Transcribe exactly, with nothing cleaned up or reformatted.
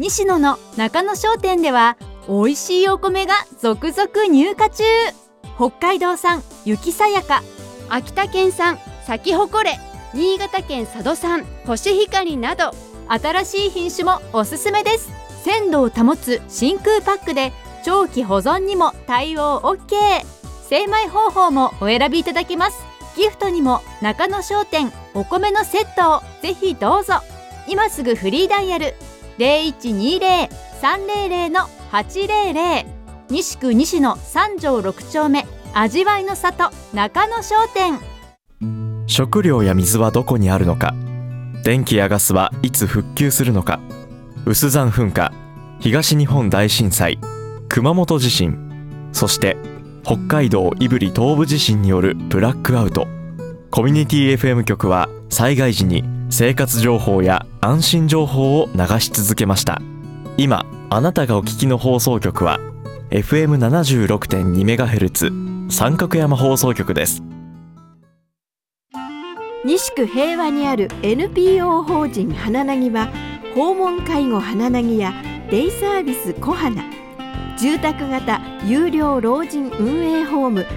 西野の中野商店では美味しいお米が続々入荷中。北海道産雪さやか、秋田県産咲き誇れ、新潟県佐渡産コシヒカリなど新しい品種もおすすめです。鮮度を保つ真空パックで長期保存にも対応 オーケー。 精米方法もお選びいただけます。ギフトにも中野商店お米のセットをぜひどうぞ。今すぐフリーダイヤル ゼロいちにゼロ さんゼロゼロ はちゼロゼロ、 西区西野三条ろく丁目、味わいの里中野商店。 食料や水はどこにあるのか、電気やガスはいつ復旧するのか、有珠山噴火、東日本大震災、熊本地震、そして北海道胆振東部地震によるブラックアウト。コミュニティ エフエム 局は災害時に生活情報や安心情報を流し続けました。今あなたがお聞きの放送局は エフエムななじゅうろくてんにメガヘルツ 三角山放送局です。 西区平和にある エヌピーオー 法人花なぎは、訪問介護花なぎやデイサービス小花、住宅型有料老人運営ホーム